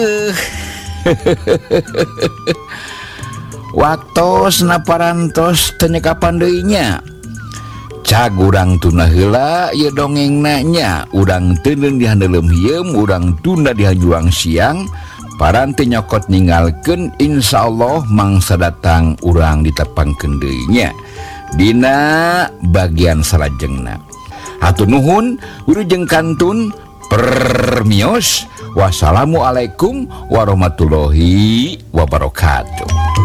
waktu naparantos tenyekapan deunya cag urang tuna heula ye dongeng nanya urang teuneung di handelem hieum urang tunda di juang siang paranti nyokot ninggalkeun insyaallah mangsa datang urang ditepangkeun deunya dina bagian salajengna. Hatur nuhun wilujeng kantun permios. Wassalamualaikum warahmatullahi wabarakatuh.